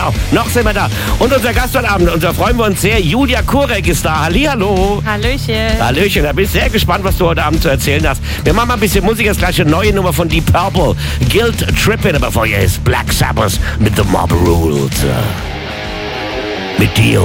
Noch sind wir da. Und unser Gast heute Abend, und da freuen wir uns sehr, Julia Kurek ist da. Hallihallo. Hallöchen. Hallöchen, da bin ich sehr gespannt, was du heute Abend zu erzählen hast. Wir machen mal ein bisschen Musik, das gleiche neue Nummer von Deep Purple. Guilt Trippin', aber vorher ist Black Sabbath mit The Mob Rules. Mit dir.